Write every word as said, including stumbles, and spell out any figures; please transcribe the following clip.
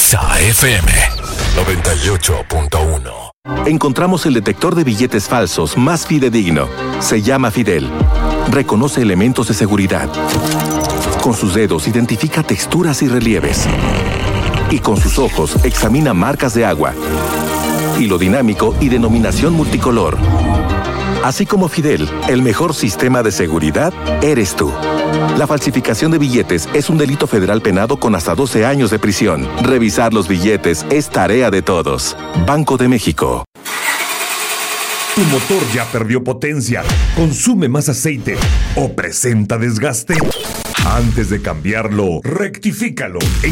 Exa F M noventa y ocho punto uno. Encontramos el detector de billetes falsos más fidedigno. Se llama Fidel. Reconoce elementos de seguridad. Con sus dedos identifica texturas y relieves. Y con sus ojos examina marcas de agua, hilo dinámico y denominación multicolor. Así como Fidel, el mejor sistema de seguridad eres tú. La falsificación de billetes es un delito federal penado con hasta doce años de prisión. Revisar los billetes es tarea de todos. Banco de México. ¿Tu motor ya perdió potencia, consume más aceite o presenta desgaste? Antes de cambiarlo, rectifícalo.